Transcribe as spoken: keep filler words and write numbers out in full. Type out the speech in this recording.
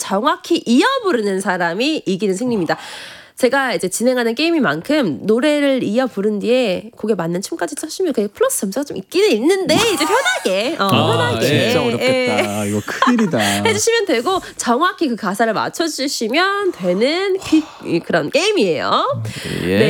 정확히 이어 부르는 사람이 이기는 승리입니다. 제가 이제 진행하는 게임인 만큼 노래를 이어 부른 뒤에 곡에 맞는 춤까지 춰주면 그게 플러스 점수가 좀 있기는 있는데 이제 편하게 어, 아, 편하게 진짜 어렵겠다. 예. 이거 큰일이다. 해주시면 되고 정확히 그 가사를 맞춰주시면 되는 퀴, 그런 게임이에요. 예. 네.